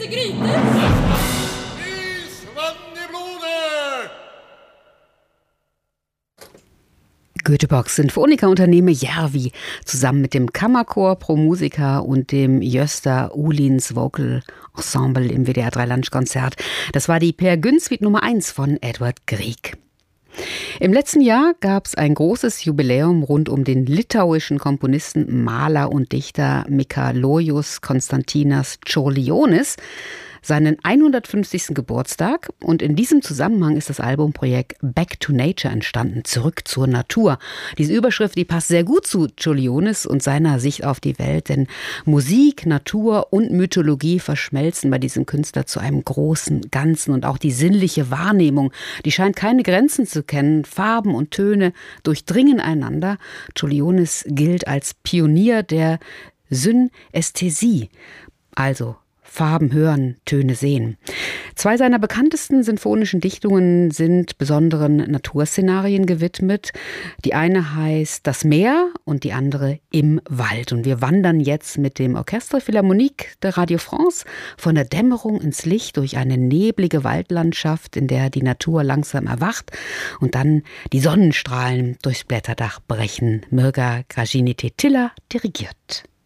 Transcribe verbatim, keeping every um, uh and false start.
Göteborgs Sinfoniker Unternehme Järvi zusammen mit dem Kammerchor Pro Musica und dem Gösta Ohlins Vocal Ensemble im W D R drei Lunchkonzert. Das war die Per Gynt Suite Nummer eins von Edward Grieg. Im letzten Jahr gab es ein großes Jubiläum rund um den litauischen Komponisten, Maler und Dichter Mikalojus Konstantinas Čiurlionis, seinen hundertfünfzigsten Geburtstag, und in diesem Zusammenhang ist das Albumprojekt Back to Nature entstanden, zurück zur Natur. Diese Überschrift, die passt sehr gut zu Čiurlionis und seiner Sicht auf die Welt, denn Musik, Natur und Mythologie verschmelzen bei diesem Künstler zu einem großen Ganzen, und auch die sinnliche Wahrnehmung, die scheint keine Grenzen zu kennen. Farben und Töne durchdringen einander. Čiurlionis gilt als Pionier der Synästhesie, also Farben hören, Töne sehen. Zwei seiner bekanntesten sinfonischen Dichtungen sind besonderen Naturszenarien gewidmet. Die eine heißt Das Meer und die andere Im Wald. Und wir wandern jetzt mit dem Orchestre Philharmonique de Radio France von der Dämmerung ins Licht durch eine neblige Waldlandschaft, in der die Natur langsam erwacht und dann die Sonnenstrahlen durchs Blätterdach brechen. Mirga Gražinytė-Tyla dirigiert.